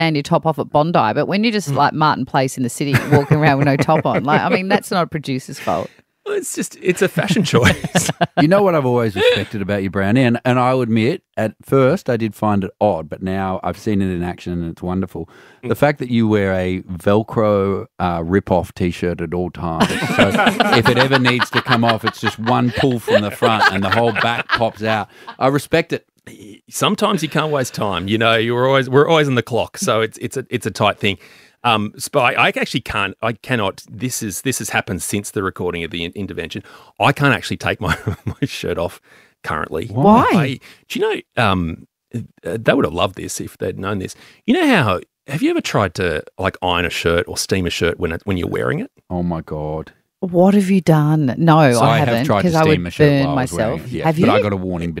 and your top off at Bondi, but when you're just like Martin Place in the city walking around with no top on, like, I mean, that's not a producer's fault. Well, it's a fashion choice. You know what I've always respected about you, Brownie, and I'll admit, at first I did find it odd, but now I've seen it in action and it's wonderful. The fact that you wear a Velcro rip-off T-shirt at all times. So if it ever needs to come off, it's just one pull from the front and the whole back pops out. I respect it. Sometimes you can't waste time. You know, we're always on the clock, so it's a tight thing. But I actually can't. I cannot. This has happened since the recording of the intervention. I can't actually take my shirt off currently. Why? Do you know? They would have loved this if they'd known this. You know how? Have you ever tried to like iron a shirt or steam a shirt when you're wearing it? Oh my God. What have you done? No, So I have haven't, tried to because I steam would a shirt burn while I was wearing myself. it. Yeah, Have you? But I got a warning